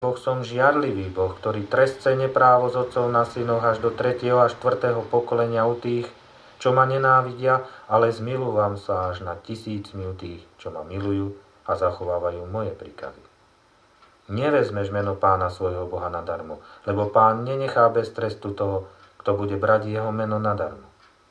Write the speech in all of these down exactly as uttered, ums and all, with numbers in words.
Boh som žiarlivý Boh, ktorý trestce neprávo z otcov na synoch až do tretieho a štvrtého pokolenia u tých, čo ma nenávidia, ale zmilúvam sa až na tisícmi u tých, čo ma milujú a zachovávajú moje príkazy. Nevezmeš meno Pána svojho Boha nadarmo, lebo Pán nenechá bez trestu toho, kto bude brať jeho meno nadarmo.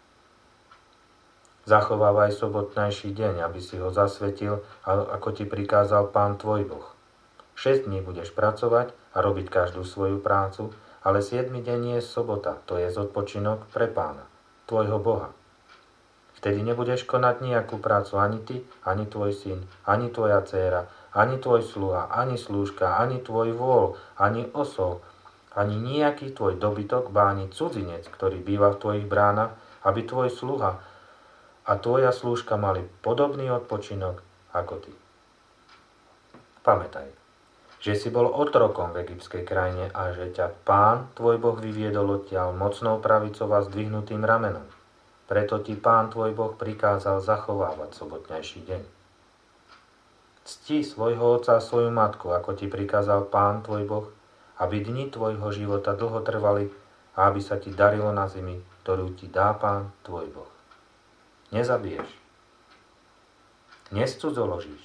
Zachovávaj sobotnejší deň, aby si ho zasvetil, ako ti prikázal Pán tvoj Boh. Šesť dní budeš pracovať a robiť každú svoju prácu, ale siedmy deň je sobota, to je odpočinok pre Pána, tvojho Boha. Vtedy nebudeš konať nejakú prácu ani ty, ani tvoj syn, ani tvoja dcéra, ani tvoj sluha, ani slúžka, ani tvoj vôl, ani osol, ani nejaký tvoj dobytok, ba ani cudzinec, ktorý býva v tvojich bránach, aby tvoj sluha a tvoja slúžka mali podobný odpočinok ako ty. Pamätaj, že si bol otrokom v egyptskej krajine a že ťa Pán, tvoj Boh, vyviedol odtiaľ mocnou pravicou a zdvihnutým ramenom. Preto ti Pán, tvoj Boh, prikázal zachovávať sobotnejší deň. Cti svojho otca a svoju matku, ako ti prikázal Pán, tvoj Boh, aby dni tvojho života dlho trvali a aby sa ti darilo na zemi, ktorú ti dá Pán, tvoj Boh. Nezabiješ. Nescudzoložíš.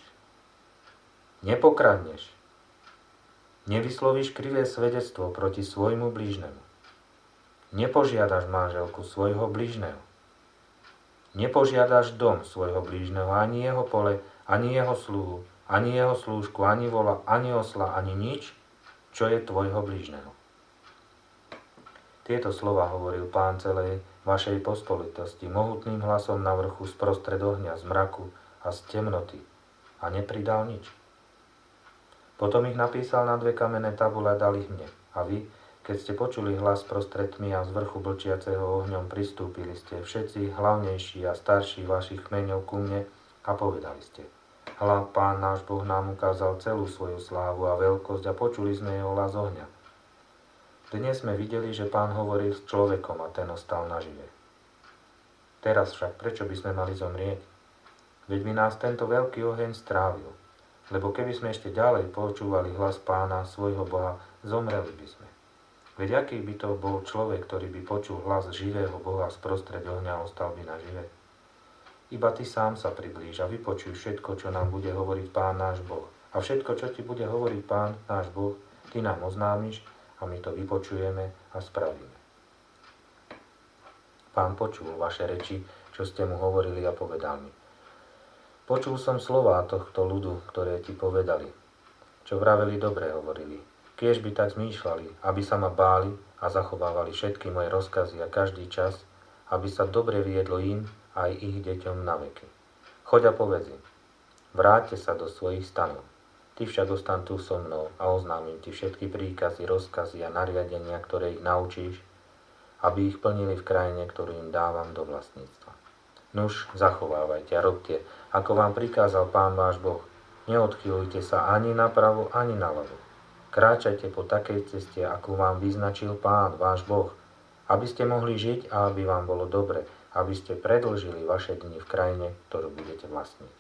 Nepokradneš. Nevyslovíš krivé svedectvo proti svojmu blížnemu. Nepožiadaš manželku svojho blížneho. Nepožiadaš dom svojho blížneho, ani jeho pole, ani jeho sluhu, ani jeho slúžku, ani vola, ani osla, ani nič, čo je tvojho blížneho. Tieto slova hovoril Pán celej vašej pospolitosti mohutným hlasom na vrchu sprostred ohňa, z mraku a z temnoty a nepridal nič. Potom ich napísal na dve kamenné tabule a dal ich mne. A vy, keď ste počuli hlas prostred tmy a z vrchu blčiaceho ohňom, pristúpili ste všetci hlavnejší a starší vašich kmeňov ku mne a povedali ste: Hľa, Pán náš Boh nám ukázal celú svoju slávu a veľkosť a počuli sme jeho hlas ohňa. Dnes sme videli, že Pán hovoril s človekom a ten ostal nažive. Teraz však prečo by sme mali zomrieť? Veď by nás tento veľký oheň strávil. Lebo keby sme ešte ďalej počúvali hlas Pána, svojho Boha, zomreli by sme. Veď aký by to bol človek, ktorý by počul hlas živého Boha sprostred ohňa a ostal by nažive? Iba ty sám sa priblíž a vypočuj všetko, čo nám bude hovoriť Pán náš Boh. A všetko, čo ti bude hovoriť Pán náš Boh, ty nám oznámiš a my to vypočujeme a spravíme. Pán počul vaše reči, čo ste mu hovorili, a povedal mi: Počul som slová tohto ľudu, ktoré ti povedali. Čo vraveli, dobre hovorili. Kiež by tak zmýšľali, aby sa ma báli a zachovávali všetky moje rozkazy a každý čas, aby sa dobre viedlo im aj ich deťom na veky. Choď a povedz im: Vráťte sa do svojich stanov. Ty však ostan tu so mnou a oznámim ti všetky príkazy, rozkazy a nariadenia, ktoré ich naučíš, aby ich plnili v krajine, ktorú im dávam do vlastníctva. Nuž, zachovávajte a robte, ako vám prikázal Pán váš Boh. Neodchýľujte sa ani napravo, ani naľavo. Kráčajte po takej ceste, akú vám vyznačil Pán váš Boh, aby ste mohli žiť a aby vám bolo dobre, aby ste predĺžili vaše dni v krajine, ktorú budete vlastniť.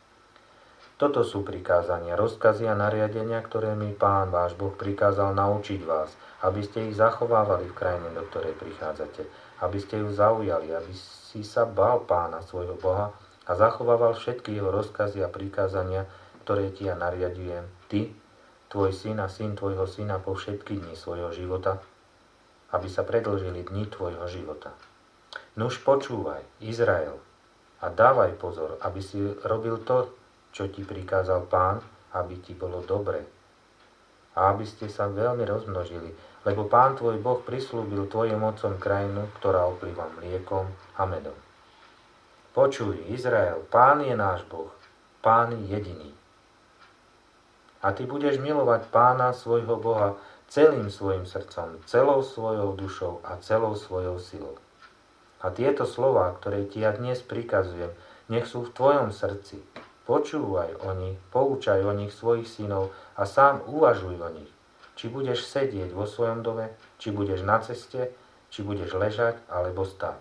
Toto sú prikázania, rozkazy a nariadenia, ktoré mi Pán váš Boh prikázal naučiť vás, aby ste ich zachovávali v krajine, do ktorej prichádzate, aby ste ju zaujali, aby si sa bál Pána svojho Boha a zachovával všetky jeho rozkazy a prikázania, ktoré ti ja nariadujem, ty, tvoj syn a syn tvojho syna po všetky dni svojho života, aby sa predĺžili dni tvojho života. Nuž počúvaj, Izrael, a dávaj pozor, aby si robil to, čo ti prikázal Pán, aby ti bolo dobre a aby ste sa veľmi rozmnožili, lebo Pán tvoj Boh prislúbil tvojim otcom krajinu, ktorá oplýva mliekom a medom. Počuj, Izrael, Pán je náš Boh, Pán jediný. A ty budeš milovať Pána svojho Boha celým svojim srdcom, celou svojou dušou a celou svojou silou. A tieto slová, ktoré ti ja dnes prikazujem, nech sú v tvojom srdci. Počúvaj o nich, poučaj o nich svojich synov a sám uvažuj o nich. Či budeš sedieť vo svojom dome, či budeš na ceste, či budeš ležať alebo stáť.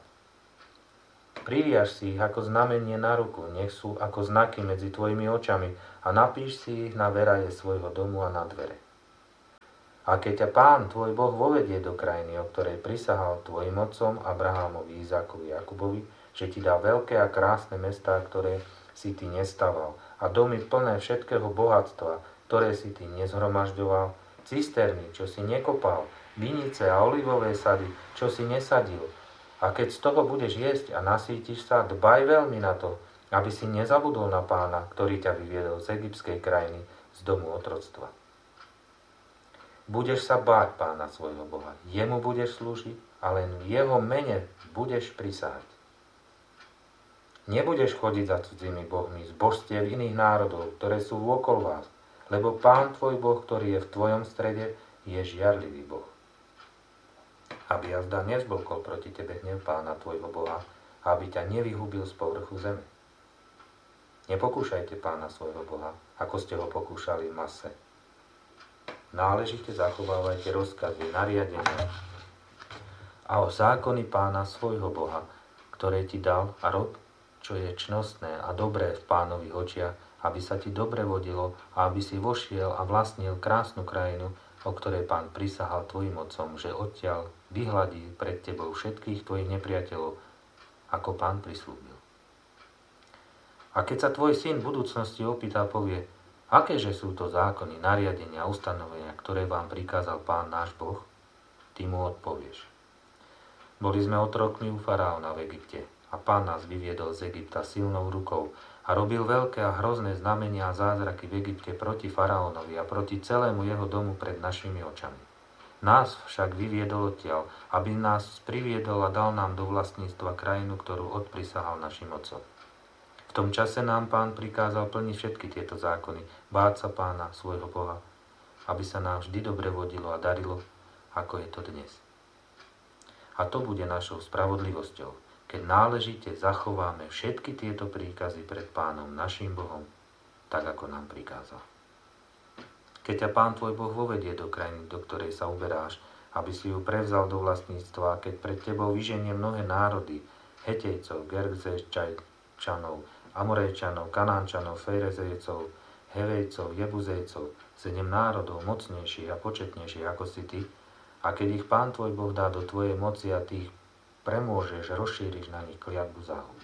Priviaž si ich ako znamenie na ruku, nech sú ako znaky medzi tvojimi očami a napíš si ich na veraje svojho domu a na dvere. A keď ťa Pán, tvoj Boh, vovedie do krajiny, o ktorej prisahal tvojim otcom Abrahámovi, Izákovi, Jakubovi, že ti dá veľké a krásne mestá, ktoré si ty nestaval, a domy plné všetkého bohatstva, ktoré si ty nezhromažďoval, cisterny, čo si nekopal, vinice a olivové sady, čo si nesadil. A keď z toho budeš jesť a nasítiš sa, dbaj veľmi na to, aby si nezabudol na Pána, ktorý ťa vyviedol z egyptskej krajiny, z domu otroctva. Budeš sa báť Pána svojho Boha, jemu budeš slúžiť a len v jeho mene budeš prisahať. Nebudeš chodiť za cudzými bohmi z božstiev iných národov, ktoré sú vôkol vás, lebo Pán tvoj Boh, ktorý je v tvojom strede, je žiarlivý Boh. Aby jazda nezblkol proti tebe hnev Pána tvojho Boha, aby ťa nevyhubil z povrchu zeme. Nepokúšajte Pána svojho Boha, ako ste ho pokúšali v Mase. Náležite zachovávajte rozkazy, nariadenia a o zákony Pána svojho Boha, ktoré ti dal, a rob, čo je čnostné a dobré v Pánových očiach, aby sa ti dobre vodilo a aby si vošiel a vlastnil krásnu krajinu, o ktorej Pán prisahal tvojim otcom, že odtiaľ vyhladí pred tebou všetkých tvojich nepriateľov, ako Pán prislúbil. A keď sa tvoj syn v budúcnosti opýta, povie, akéže sú to zákony, nariadenia a ustanovenia, ktoré vám prikázal Pán náš Boh, ty mu odpovieš. Boli sme otrokmi u faraóna v Egypte a Pán nás vyviedol z Egypta silnou rukou a robil veľké a hrozné znamenia a zázraky v Egypte proti faraónovi a proti celému jeho domu pred našimi očami. Nás však vyviedol odtiaľ, aby nás priviedol a dal nám do vlastníctva krajinu, ktorú odprisahal našim otcom. V tom čase nám Pán prikázal plniť všetky tieto zákony, báť sa Pána, svojho Boha, aby sa nám vždy dobre vodilo a darilo, ako je to dnes. A to bude našou spravodlivosťou, keď náležite zachováme všetky tieto príkazy pred Pánom, naším Bohom, tak ako nám prikázal. Keď ťa Pán tvoj Boh vovedie do krajiny, do ktorej sa uberáš, aby si ju prevzal do vlastníctva, keď pred tebou vyženie mnohé národy, Hetejcov, Gergzejčanov, Amorejčanov, Kanánčanov, Ferezejcov, Hevejcov, Jebuzejcov, sedem národov mocnejších a početnejších ako si ty, a keď ich Pán tvoj Boh dá do tvojej moci a ty ich premôžeš, rozšíriš na nich kliatbu záhuby.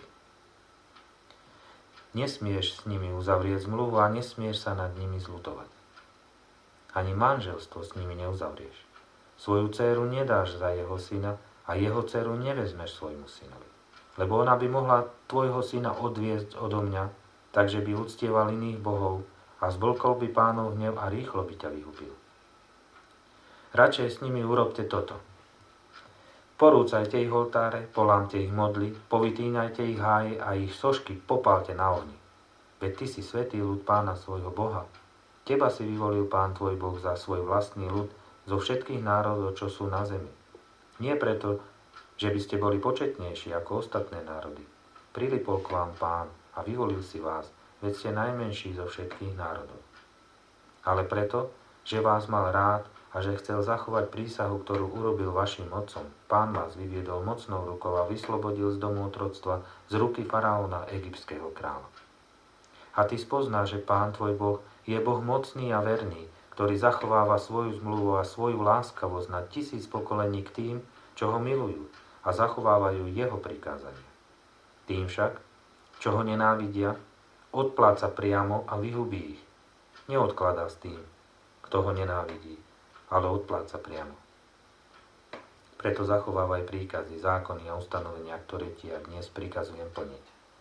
Nesmieš s nimi uzavrieť zmluvu a nesmieš sa nad nimi zľutovať. Ani manželstvo s nimi neuzavrieš. Svoju dcéru nedáš za jeho syna a jeho dcéru nevezmeš svojmu synovi. Lebo ona by mohla tvojho syna odviesť odo mňa, takže by uctieval iných bohov a zblkol by Pánov hnev a rýchlo by ťa vyhubil. Radšej s nimi urobte toto. Porúcajte ich oltáre, polámte ich modly, povytínajte ich háje a ich sošky popálte na ohni. Veď ty si svätý ľud Pána svojho Boha. Teba si vyvolil Pán tvoj Boh za svoj vlastný ľud zo všetkých národov, čo sú na zemi. Nie preto, že by ste boli početnejší ako ostatné národy. Prilipol k vám Pán a vyvolil si vás, veď ste najmenší zo všetkých národov. Ale preto, že vás mal rád a že chcel zachovať prísahu, ktorú urobil vašim otcom, Pán vás vyviedol mocnou rukou a vyslobodil z domu otroctva z ruky faraóna, egyptského kráľa. A ty spoznáš, že Pán tvoj Boh je Boh mocný a verný, ktorý zachováva svoju zmluvu a svoju láskavosť na tisíc pokolení k tým, čo ho milujú a zachovávajú jeho prikázania. Tým však, čo ho nenávidia, odpláca priamo a vyhubí ich. Neodkladá s tým, kto ho nenávidí, ale odpláca priamo. Preto zachovávaj príkazy, zákony a ustanovenia, ktoré ti ja dnes prikazujem plniť.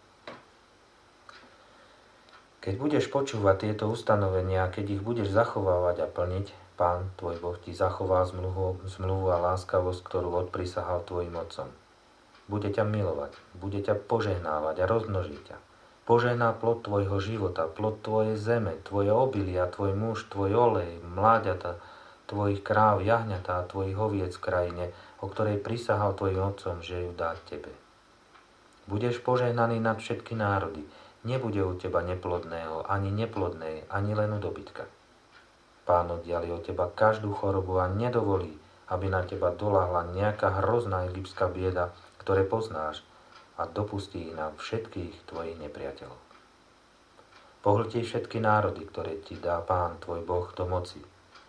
Keď budeš počúvať tieto ustanovenia, keď ich budeš zachovávať a plniť, Pán tvoj Boh ti zachová zmluvu, zmluvu a láskavosť, ktorú odprisahal tvojim otcom. Bude ťa milovať, bude ťa požehnávať a rozmnoží ťa. Požehná plod tvojho života, plod tvojej zeme, tvoje obilia, tvoj muž, tvoj olej, mláďata, tvojich kráv, jahňatá, tvojich oviec v krajine, o ktorej prisahal tvojim otcom, že ju dá tebe. Budeš požehnaný nad všetky národy, nebude u teba neplodného, ani neplodnej, ani len u dobytka. Pán oddiali od teba každú chorobu a nedovolí, aby na teba doľahla nejaká hrozná egyptská bieda, ktoré poznáš, a dopustí ich na všetkých tvojich nepriateľov. Pohltí všetky národy, ktoré ti dá Pán tvoj Boh do moci,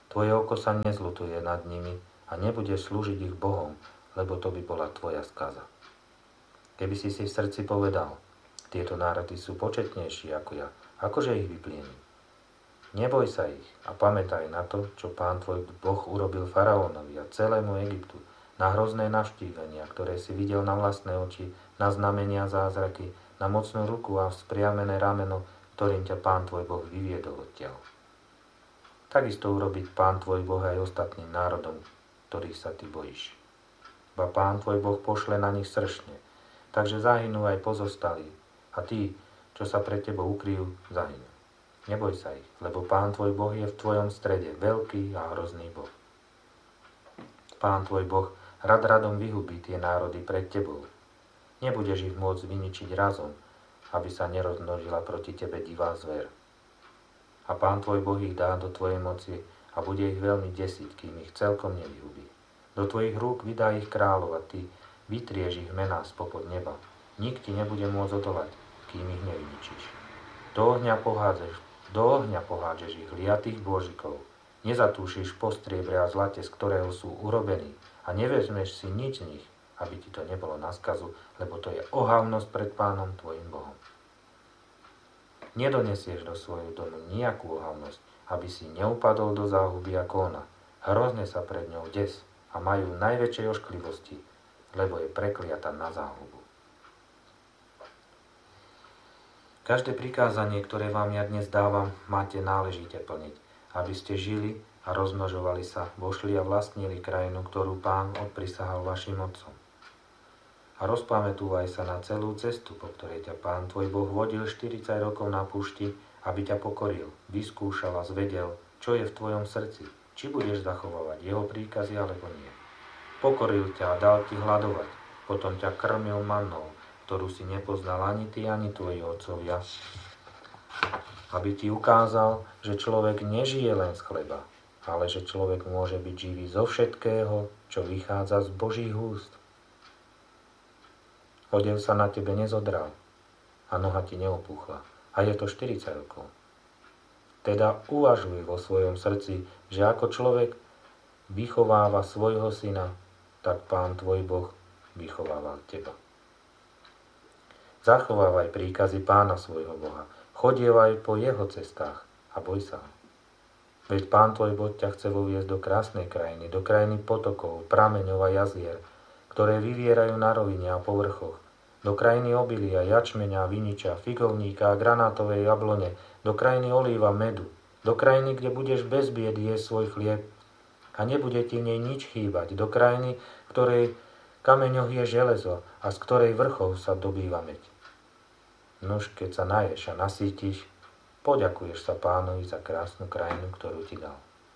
Tvoje oko sa nezľutuje nad nimi a nebudeš slúžiť ich bohom, lebo to by bola tvoja skaza. Keby si si v srdci povedal, tieto národy sú početnejší ako ja, akože ich vypliením. Neboj sa ich a pamätaj na to, čo Pán tvoj Boh urobil faraónovi a celému Egyptu, na hrozné navštívenia, ktoré si videl na vlastné oči, na znamenia zázraky, na mocnú ruku a vzpriamené rameno, ktorým ťa Pán tvoj Boh vyviedol odtiaľ. Takisto urobí Pán tvoj Boh aj ostatným národom, ktorých sa ty bojíš. Ba Pán tvoj Boh pošle na nich sršne, takže zahynú aj pozostalí, a tí, čo sa pred tebou ukryjú, zahynú. Neboj sa ich, lebo Pán tvoj Boh je v tvojom strede, veľký a hrozný Boh. Pán tvoj Boh rad radom vyhubí tie národy pred tebou. Nebudeš ich môcť vyničiť razom, aby sa nerozmnožila proti tebe divá zver. A Pán tvoj Boh ich dá do tvojej moci a bude ich veľmi desiť, kým ich celkom nevyhubí. Do tvojich rúk vydá ich kráľov a ty vytrieš ich mená spopod neba. Nik ti nebude môcť odolať, kým ich nevyničíš. Do ohňa pohádzaš, do ohňa pohádžeš ich liatých božikov. Nezatúšiš po striebre a zlate, z ktorého sú urobení, a nevezmeš si nič z nich, aby ti to nebolo na skazu, lebo to je ohavnosť pred Pánom tvojim Bohom. Nedonesieš do svojho domu nejakú ohavnosť, aby si neupadol do záhuby ako ona. Hrozne sa pred ňou des a majú najväčšej ošklivosti, lebo je prekliata na záhubu. Každé prikázanie, ktoré vám ja dnes dávam, máte náležite plniť, aby ste žili a rozmnožovali sa, vošli a vlastnili krajinu, ktorú Pán odprisahal vašim otcom. A rozpamätúvaj sa na celú cestu, po ktorej ťa Pán tvoj Boh vodil štyridsať rokov na púšti, aby ťa pokoril, vyskúšal a zvedel, čo je v tvojom srdci, či budeš zachovávať jeho príkazy alebo nie. Pokoril ťa a dal ti hľadovať, potom ťa krmil mannou, ktorú si nepoznal ani ty, ani tvoji otcovia, aby ti ukázal, že človek nežije len z chleba, ale že človek môže byť živý zo všetkého, čo vychádza z Božích úst. Odev sa na tebe nezodral a noha ti neopúchla. A je to štyridsať rokov. Teda uvažuj vo svojom srdci, že ako človek vychováva svojho syna, tak Pán tvoj Boh vychováva teba. Zachovávaj príkazy Pána svojho Boha. Chodievaj po jeho cestách a boj sa ho. Veď Pán tvoj Boh ťa chce voviesť do krásnej krajiny, do krajiny potokov, prameňov a jazier, ktoré vyvierajú na rovine a povrchoch, do krajiny obilia, jačmeňa, viniča, figovníka a granátovej jablone, do krajiny olíva, medu, do krajiny, kde budeš bez biedy jesť svoj chlieb a nebude ti v nej nič chýbať, do krajiny, v ktorej kameňoch je železo a z ktorej vrchov sa dobýva meď. Nuž, keď sa naješ a nasítiš, poďakuješ sa Pánovi za krásnu krajinu, ktorú ti dal.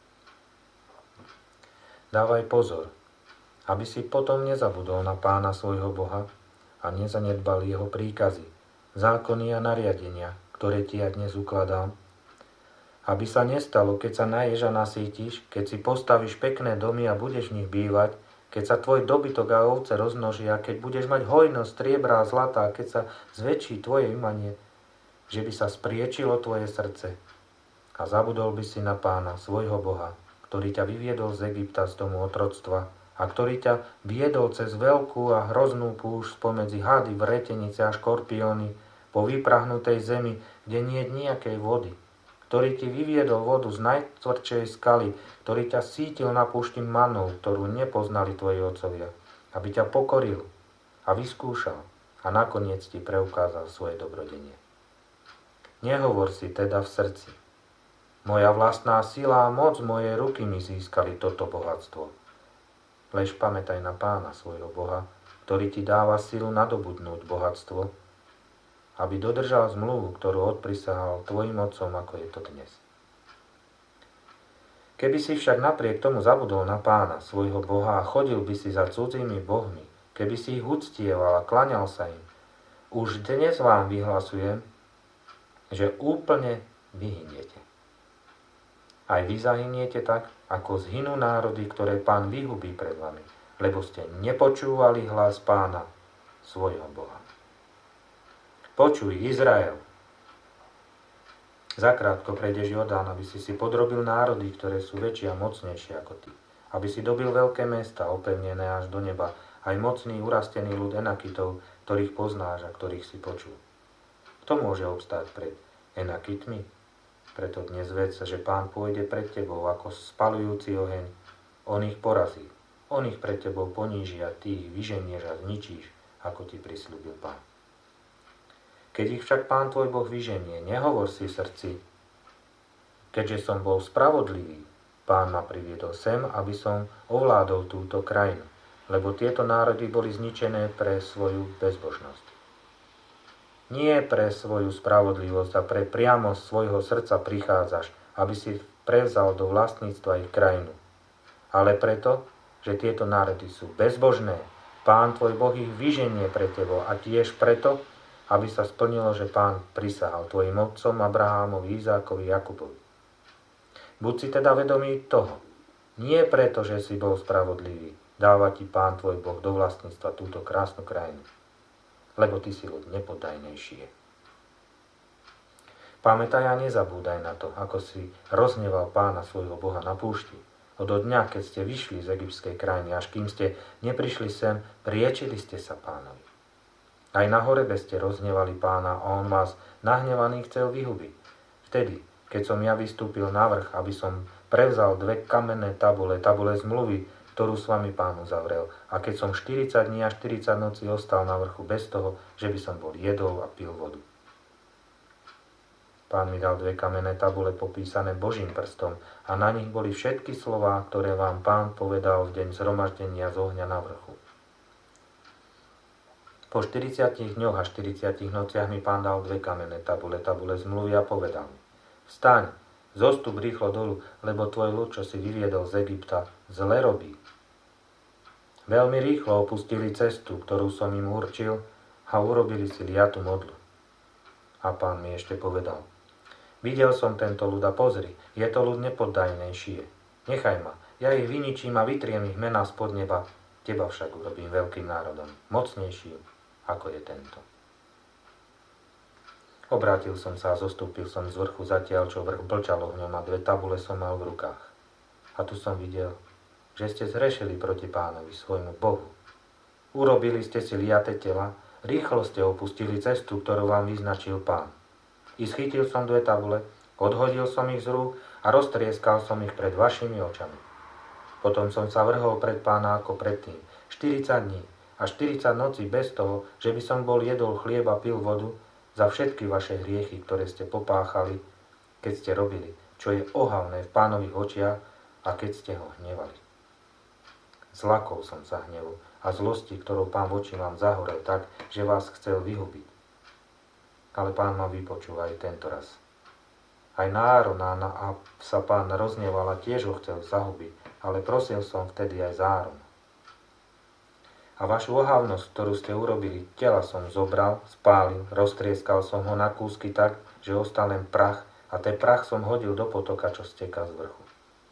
Dávaj pozor, aby si potom nezabudol na Pána svojho Boha a nezanedbal jeho príkazy, zákony a nariadenia, ktoré ti ja dnes ukladám, aby sa nestalo, keď sa naješ a nasítiš, keď si postavíš pekné domy a budeš v nich bývať, keď sa tvoj dobytok a ovce rozmnožia, keď budeš mať hojnosť striebra a zlata, keď sa zväčší tvoje imanie, že by sa spriečilo tvoje srdce a zabudol by si na Pána, svojho Boha, ktorý ťa vyviedol z Egypta, z domu otroctva a ktorý ťa viedol cez veľkú a hroznú púšť spomedzi hady, vretenice a škorpióny po vyprahnutej zemi, kde nie je nejakej vody, ktorý ti vyviedol vodu z najtvrdšej skaly, ktorý ťa sítil na púšti manou, ktorú nepoznali tvoji otcovia, aby ťa pokoril a vyskúšal a nakoniec ti preukázal svoje dobrodenie. Nehovor si teda v srdci: moja vlastná sila a moc mojej ruky mi získali toto bohatstvo. Lež pamätaj na Pána svojho Boha, ktorý ti dáva silu nadobudnúť bohatstvo, aby dodržal zmluvu, ktorú odprisahal tvojim otcom, ako je to dnes. Keby si však napriek tomu zabudol na Pána, svojho Boha, a chodil by si za cudzými bohmi, keby si ich uctieval a klaňal sa im, už dnes vám vyhlasujem, že úplne vyhyniete. Aj vy zahyniete tak, ako zhynú národy, ktoré Pán vyhubí pred vami, lebo ste nepočúvali hlas Pána, svojho Boha. Počuj, Izrael, Zakrátko prejdeš Jordán, aby si si podrobil národy, ktoré sú väčšie a mocnejšie ako ty. Aby si dobil veľké mesta, opevnené až do neba, aj mocný, urastený ľud Enakitov, ktorých poznáš a ktorých si počul. Kto môže obstáť pred Enakitmi? Preto dnes ved sa, že Pán pôjde pred tebou ako spalujúci oheň. On ich porazí. On ich pred tebou poníži a ty ich vyženieš a zničíš, ako ti prisľúbil Pán. Keď ich však Pán tvoj Boh vyženie, nehovor si v srdci, keďže som bol spravodlivý, Pán ma priviedol sem, aby som ovládol túto krajinu, lebo tieto národy boli zničené pre svoju bezbožnosť. Nie pre svoju spravodlivosť a pre priamosť svojho srdca prichádzaš, aby si prevzal do vlastníctva ich krajinu, ale preto, že tieto národy sú bezbožné, Pán tvoj Boh ich vyženie pre tebou a tiež preto, aby sa splnilo, že Pán prisahal tvojim otcom Abrahámovi, Izákovi, Jakubovi. Buď si teda vedomý toho, nie preto, že si bol spravodlivý, dáva ti Pán tvoj Boh do vlastníctva túto krásnu krajinu, lebo ty si ľud nepoddajnejší je. Pamätaj a nezabúdaj na to, ako si rozneval Pána svojho Boha na púšti. Od dňa, keď ste vyšli z egyptskej krajiny, až kým ste neprišli sem, priečili ste sa Pánovi. Aj na Horebe ste roznevali Pána a on vás nahnevaný chcel vyhubiť. Vtedy, keď som ja vystúpil na vrch, aby som prevzal dve kamenné tabule, tabule zmluvy, ktorú s vami Pán uzavrel. A keď som štyridsať dní a štyridsať nocí ostal na vrchu bez toho, že by som bol jedol a pil vodu. Pán mi dal dve kamenné tabule popísané Božím prstom a na nich boli všetky slová, ktoré vám Pán povedal v deň zhromaždenia z ohňa na vrchu. Po štyridsiatich dňoch a štyridsiatich nociach mi Pán dal dve kamenné tabule, tabule zmluvy a povedal mi: Vstaň, zostup rýchlo dolu, lebo tvoj ľud, čo si vyviedol z Egypta, zle robí. Veľmi rýchlo opustili cestu, ktorú som im určil, a urobili si liatu modlu. A Pán mi ešte povedal: Videl som tento ľud a pozri, je to ľud nepoddajnejší. Nechaj ma, ja ich vyničím a vytriem ich mená spod neba, teba však urobím veľkým národom, mocnejším, ako je tento. Obrátil som sa a zostúpil som z vrchu zatiaľ, čo vrch blčal ohňom a dve tabule som mal v rukách. A tu som videl, že ste zhrešili proti Pánovi, svojmu Bohu. Urobili ste si liate tela, rýchlo ste opustili cestu, ktorú vám vyznačil Pán. I schytil som dve tabule, odhodil som ich z rúk a roztrieskal som ich pred vašimi očami. Potom som sa vrhol pred Pána ako predtým, štyridsať dní a štyridsať nocí bez toho, že by som bol jedol chlieb a pil vodu, za všetky vaše hriechy, ktoré ste popáchali, keď ste robili, čo je ohavné v Pánových očiach a keď ste ho hnevali. Zlakol som sa hnevu a zlosti, ktorou Pán voči vám zahorel tak, že vás chcel vyhubiť. Ale Pán ma vypočul aj tento raz. Aj na Árona sa Pán rozneval a tiež ho chcel zahubiť, ale prosil som vtedy aj za Árona. A vašu ohavnosť, ktorú ste urobili, tela som zobral, spálil, roztrieskal som ho na kúsky tak, že ostal len prach a ten prach som hodil do potoka, čo steká z vrchu.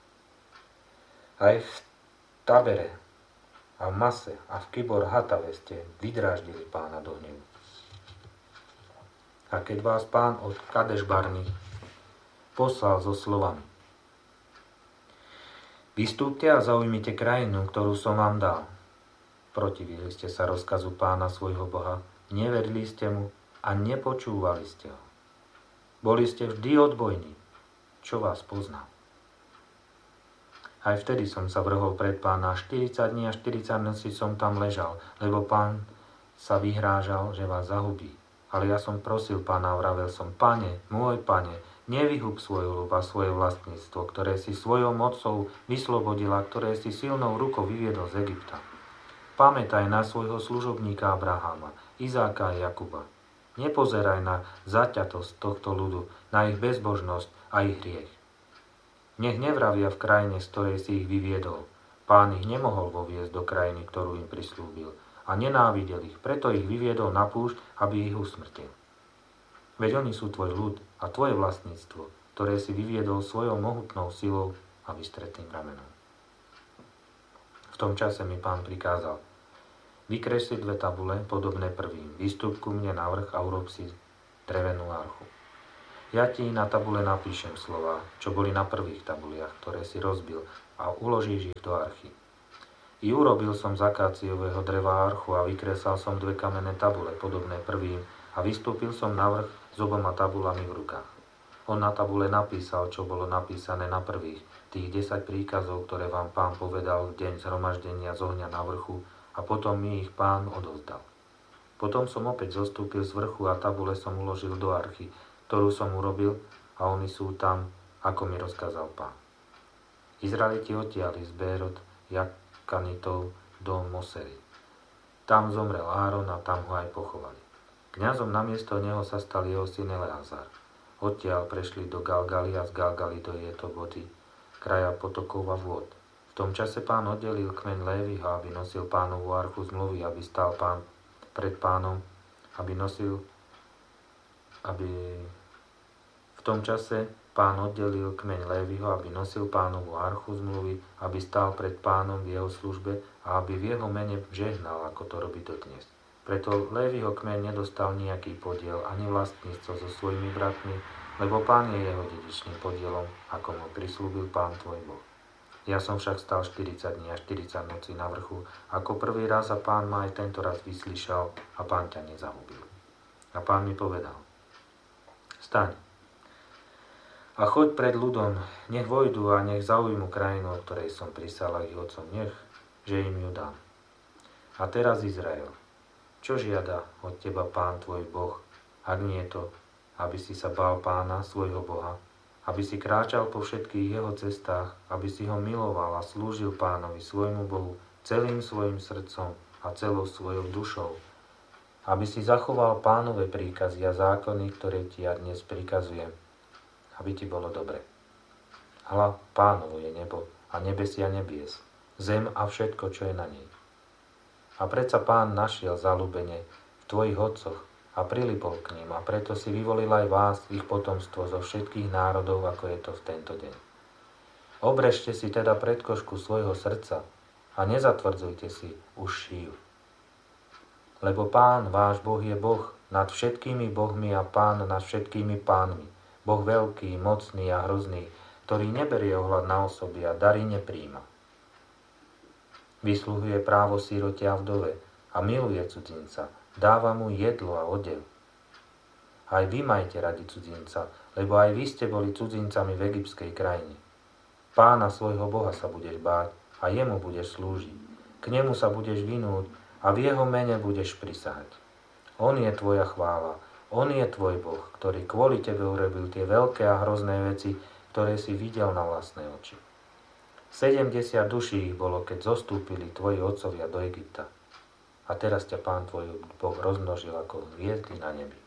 Aj v Tabere a v Mase a v Kibor Hatave ste vydráždili Pána do hnevu. A keď vás Pán od Kadeš Barny poslal so slovami: Vystúpte a zaujmite krajinu, ktorú som vám dal. Protivili ste sa rozkazu Pána svojho Boha, neverili ste mu a nepočúvali ste ho. Boli ste vždy odbojní, čo vás poznal. Aj vtedy som sa vrhol pred Pána, štyridsať dní a štyridsať nocí som tam ležal, lebo Pán sa vyhrážal, že vás zahubí. Ale ja som prosil Pána a vravel som: Pane, môj Pane, nevyhub svoju ľub a svoje vlastníctvo, ktoré si svojou mocou vyslobodila, ktoré si silnou rukou vyviedol z Egypta. Pamätaj na svojho služobníka Abraháma, Izáka a Jakuba. Nepozeraj na zaťatosť tohto ľudu, na ich bezbožnosť a ich hriech. Nech nevravia v krajine, z ktorej si ich vyviedol. Pán ich nemohol voviesť do krajiny, ktorú im prislúbil, a nenávidel ich, preto ich vyviedol na púšť, aby ich usmrtil. Veď oni sú tvoj ľud a tvoje vlastníctvo, ktoré si vyviedol svojou mohutnou silou a vystretným ramenom. V tom čase mi Pán prikázal: Vykresli dve tabule, podobné prvým. Vystup ku mne na vrch a urob si drevenú archu. Ja ti na tabule napíšem slova, čo boli na prvých tabuliach, ktoré si rozbil, a uložíš ich do archy. I urobil som z akáciového dreva archu a vykresal som dve kamenné tabule, podobné prvým, a vystúpil som na vrch s oboma tabulami v rukách. On na tabule napísal, čo bolo napísané na prvých, tých desať príkazov, ktoré vám Pán povedal v deň zhromaždenia z ohňa na vrchu, a potom mi ich Pán odovzdal. Potom som opäť zostúpil z vrchu a tabule som uložil do archy, ktorú som urobil, a oni sú tam, ako mi rozkázal Pán. Izraeliti odtiahli z Bérot Jakanitov do Mosery. Tam zomrel Áron a tam ho aj pochovali. Kňazom namiesto neho sa stal jeho syn Eleazar. Odtiaľ prešli do Galgali a z Galgali do Jetobody, kraja potokov a vôd. V tom čase Pán oddelil kmeň Léviho, aby nosil Pánovu archu zmluvy, aby stál Pán pred Pánom, aby nosil, aby v tom čase Pán oddelil kmeň Léviho, aby nosil Pánovu archu zmluvy, aby stál pred Pánom v jeho službe a aby v jeho mene žehnal, ako to robí dodnes. Preto Léviho kmeň nedostal nejaký podiel ani vlastníctvo so svojimi bratmi, lebo Pán je jeho dedičným podielom, ako mu prislúbil Pán tvoj Boh. Ja som však stal štyridsať dní a štyridsať nocí na vrchu, ako prvý raz, a Pán ma aj tento raz vyslyšal a Pán ťa nezahubil. A Pán mi povedal: Staň a choď pred ľudom, nech vojdu a nech zaujmu krajinu, o ktorej som prisal ich otcom, nech, že im ju dám. A teraz Izrael, čo žiada od teba Pán tvoj Boh, ak nie to, aby si sa bál Pána, svojho Boha, aby si kráčal po všetkých jeho cestách, aby si ho miloval a slúžil Pánovi, svojmu Bohu, celým svojim srdcom a celou svojou dušou, aby si zachoval Pánove príkazy a zákony, ktoré ti ja dnes prikazujem, aby ti bolo dobre. Hľa, Pánovo je nebo a nebesia nebies, zem a všetko, čo je na nej. A predsa Pán našiel zaľúbenie v tvojich otcoch a prilipol k ním, a preto si vyvolil aj vás, ich potomstvo zo všetkých národov, ako je to v tento deň. Obrežte si teda predkošku svojho srdca a nezatvrdzujte si už šíju. Lebo Pán, váš Boh, je Boh nad všetkými bohmi a Pán nad všetkými pánmi, Boh veľký, mocný a hrozný, ktorý neberie ohľad na osoby a dary nepríjma. Vysluhuje právo sírote a vdove a miluje cudzinca, dáva mu jedlo a odev. Aj vy majte radi cudzinca, lebo aj vy ste boli cudzincami v egyptskej krajine. Pána svojho Boha sa budeš báť a jemu budeš slúžiť. K nemu sa budeš vinúť a v jeho mene budeš prisahať. On je tvoja chvála, on je tvoj Boh, ktorý kvôli tebe urobil tie veľké a hrozné veci, ktoré si videl na vlastné oči. sedemdesiat duší ich bolo, keď zostúpili tvoji otcovia do Egypta. A teraz ťa Pán tvoj Boh rozmnožil ako hviezdy na nebi.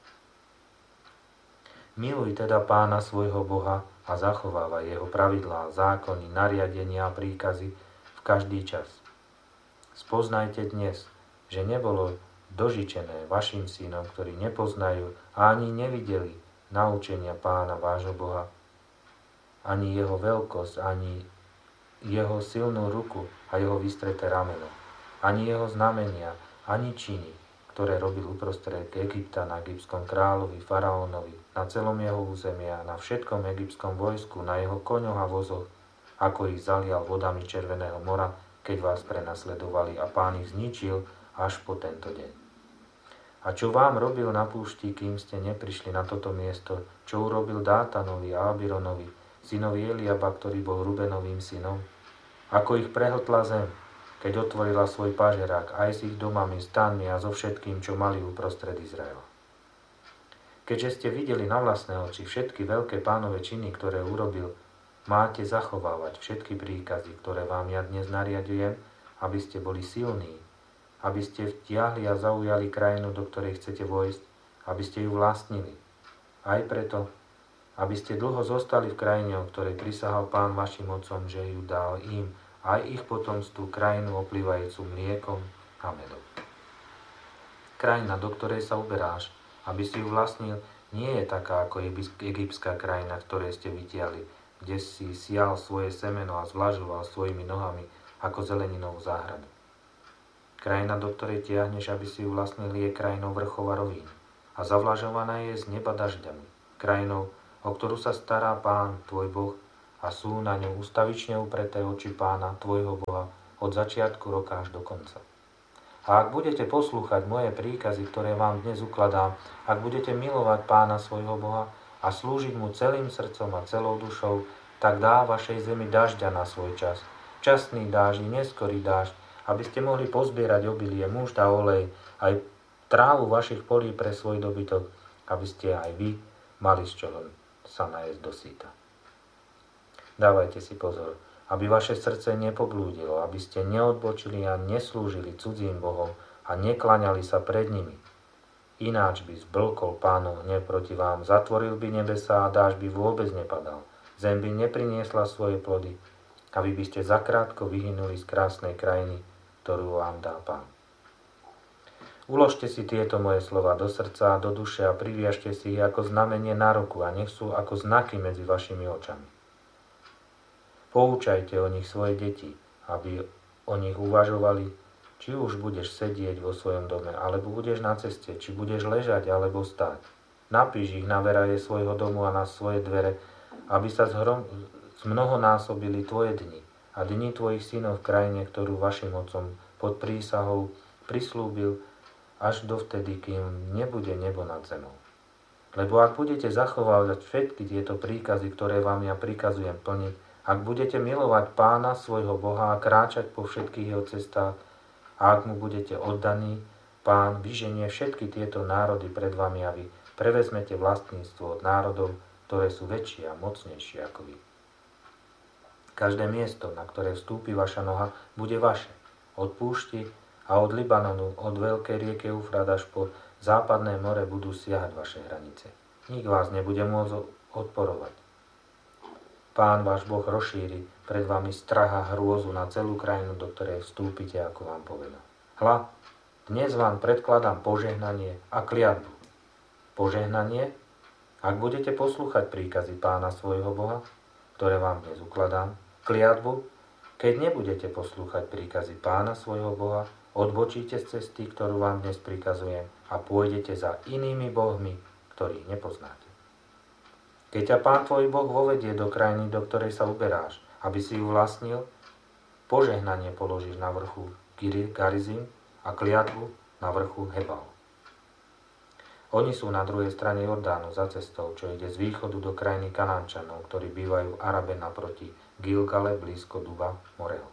Miluj teda Pána svojho Boha a zachovávaj jeho pravidlá, zákony, nariadenia a príkazy v každý čas. Spoznajte dnes, že nebolo dožičené vašim synom, ktorí nepoznajú a ani nevideli naučenia Pána vášho Boha, ani jeho veľkosť, ani jeho silnú ruku a jeho vystreté rameno, ani jeho znamenia, ani činy, ktoré robil uprostred Egypta na egyptskom kráľovi, faraónovi, na celom jeho území a na všetkom egyptskom vojsku, na jeho koňoch a vozoch, ako ich zalial vodami Červeného mora, keď vás prenasledovali, a Pán ich zničil až po tento deň. A čo vám robil na púšti, kým ste neprišli na toto miesto, čo urobil Dátanovi a Abironovi, synovi Eliaba, ktorý bol Rubenovým synom, ako ich prehltla zem, keď otvorila svoj pažerák aj s ich domami, stanmi a so všetkým, čo mali uprostred Izraela. Keďže ste videli na vlastné oči všetky veľké Pánove činy, ktoré urobil, máte zachovávať všetky príkazy, ktoré vám ja dnes nariadujem, aby ste boli silní, aby ste vtiahli a zaujali krajinu, do ktorej chcete vojsť, aby ste ju vlastnili. Aj preto, aby ste dlho zostali v krajine, o ktorej prisahal Pán vašim otcom, že ju dal im, aj ich potomstvu, krajinu oplývajúcu mliekom a medom. Krajina, do ktorej sa uberáš, aby si ju vlastnil, nie je taká ako egyptská krajina, ktorej ste vytiahli, kde si sial svoje semeno a zvlažoval svojimi nohami ako zeleninovú záhradu. Krajina, do ktorej tiahneš, aby si ju vlastnil, je krajinou vrchov a rovín a zavlažovaná je z neba dažďami, krajinou o ktorú sa stará Pán, tvoj Boh, a sú na ňu ustavične upreté oči Pána, tvojho Boha, od začiatku roka až do konca. A ak budete poslúchať moje príkazy, ktoré vám dnes ukladám, ak budete milovať Pána svojho Boha a slúžiť mu celým srdcom a celou dušou, tak dá vašej zemi dažďa na svoj čas. Časný dážď i neskorý dážď, aby ste mohli pozbierať obilie, múšt a olej, aj trávu vašich polí pre svoj dobytok, aby ste aj vy mali z čoho sa najesť do síta. Dávajte si pozor, aby vaše srdce nepoblúdilo, aby ste neodbočili a neslúžili cudzím bohom a nekláňali sa pred nimi. Ináč by zblkol Pánov hnev proti vám, zatvoril by nebesá a dážď by vôbec nepadal. Zem by nepriniesla svoje plody a vy by ste zakrátko vyhynuli z krásnej krajiny, ktorú vám dá Pán. Uložte si tieto moje slova do srdca a do duše a priviažte si ich ako znamenie na ruku a nech sú ako znaky medzi vašimi očami. Poučajte o nich svoje deti, aby o nich uvažovali, či už budeš sedieť vo svojom dome, alebo budeš na ceste, či budeš ležať, alebo stáť. Napíš ich na veraje svojho domu a na svoje dvere, aby sa zhrom, zmnohonásobili tvoje dni a dni tvojich synov v krajine, ktorú vašim otcom pod prísahou prislúbil až dovtedy, kým nebude nebo nad zemou. Lebo ak budete zachovávať všetky tieto príkazy, ktoré vám ja prikazujem plniť, ak budete milovať Pána svojho Boha a kráčať po všetkých jeho cestách, a ak mu budete oddaní, Pán vyženie všetky tieto národy pred vami a vy prevezmete vlastníctvo od národov, ktoré sú väčšie a mocnejšie ako vy. Každé miesto, na ktoré vstúpi vaša noha, bude vaše. Od púšti a od Libanonu, od veľkej rieke Eufrat až po západné more budú siahať vaše hranice. Nik vás nebude môcť odporovať. Pán váš Boh rozšíri pred vami strach a hrôzu na celú krajinu, do ktorej vstúpite, ako vám povedal. Hľa, dnes vám predkladám požehnanie a kliatbu. Požehnanie, ak budete poslúchať príkazy Pána svojho Boha, ktoré vám dnes ukladám. Kliatbu, keď nebudete poslúchať príkazy Pána svojho Boha, odbočíte z cesty, ktorú vám dnes prikazujem a pôjdete za inými bohmi, ktorých nepoznáte. Keď ťa Pán tvoj Boh vovedie do krajiny, do ktorej sa uberáš, aby si ju vlastnil, požehnanie položíš na vrchu Garizim a kliatbu na vrchu Hebal. Oni sú na druhej strane Jordánu za cestou, čo ide z východu do krajiny Kanánčanov, ktorí bývajú Arabe naproti Gilgale blízko Duba Moreho.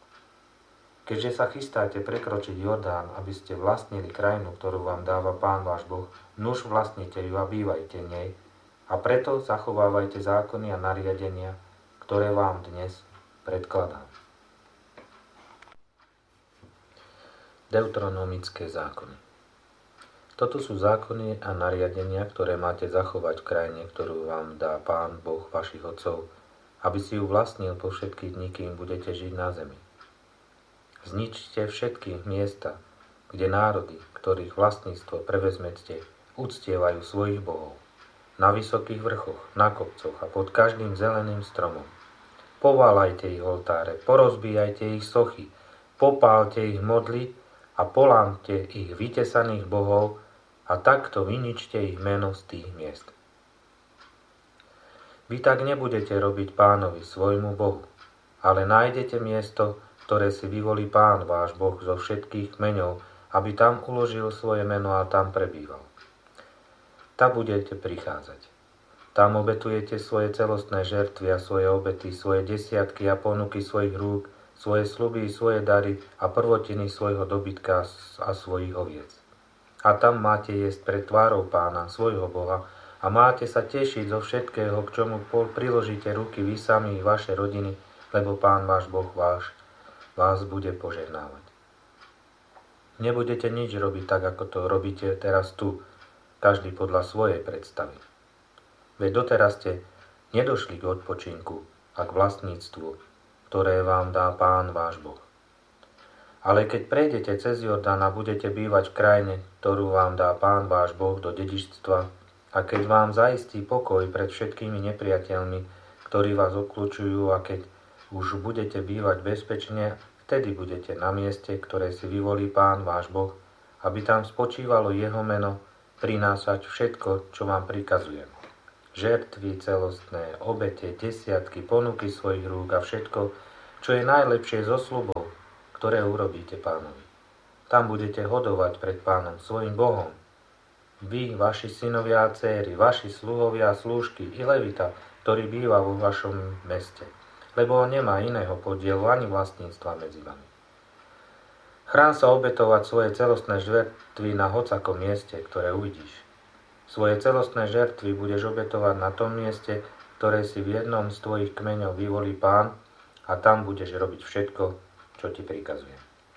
Keďže sa chystáte prekročiť Jordán, aby ste vlastnili krajinu, ktorú vám dáva Pán váš Boh, nuž vlastnite ju a bývajte v nej, a preto zachovávajte zákony a nariadenia, ktoré vám dnes predkladám. Deuteronomické zákony. Toto sú zákony a nariadenia, ktoré máte zachovať v krajine, ktorú vám dá Pán Boh vašich otcov, aby si ju vlastnil po všetky dni, kým budete žiť na zemi. Zničte všetky miesta, kde národy, ktorých vlastníctvo prevezmete, uctievajú svojich bohov. Na vysokých vrchoch, na kopcoch a pod každým zeleným stromom. Poválajte ich oltáre, porozbíjajte ich sochy, popálte ich modly a polámte ich vytesaných bohov, a takto vyničte ich meno z tých miest. Vy tak nebudete robiť Pánovi, svojmu Bohu, ale nájdete miesto, ktoré si vyvolí Pán váš Boh zo všetkých kmeňov, aby tam uložil svoje meno a tam prebýval. Tam budete prichádzať. Tam obetujete svoje celostné žertvy a svoje obety, svoje desiatky a ponuky svojich rúk, svoje sľuby, svoje dary a prvotiny svojho dobytka a svojich oviec. A tam máte jesť pred tvárou Pána, svojho Boha, a máte sa tešiť zo všetkého, k čomu priložíte ruky vy sami i vaše rodiny, lebo Pán váš Boh váš vás bude požehnávať. Nebudete nič robiť tak, ako to robíte teraz tu, každý podľa svojej predstavy. Veď doteraz ste nedošli k odpočinku a k vlastníctvu, ktoré vám dá Pán váš Boh. Ale keď prejdete cez Jordán a budete bývať v krajine, ktorú vám dá Pán váš Boh do dedičstva, a keď vám zaistí pokoj pred všetkými nepriateľmi, ktorí vás obkľúčujú, a keď už budete bývať bezpečne, vtedy budete na mieste, ktoré si vyvolí Pán váš Boh, aby tam spočívalo jeho meno, prinášať všetko, čo vám prikazujem. žertvy celostné, obete, desiatky, ponuky svojich rúk a všetko, čo je najlepšie zo sľubov, ktoré urobíte Pánovi. Tam budete hodovať pred Pánom, svojim Bohom. Vy, vaši synovia a céry, vaši sluhovia a slúžky i levita, ktorý býva vo vašom meste, lebo on nemá iného podielu ani vlastníctva medzi vami. Chrán sa obetovať svoje celostné žertvy na hocakom mieste, ktoré uvidíš. Svoje celostné žertvy budeš obetovať na tom mieste, ktoré si v jednom z tvojich kmeňov vyvolí Pán, a tam budeš robiť všetko, čo ti prikazujem.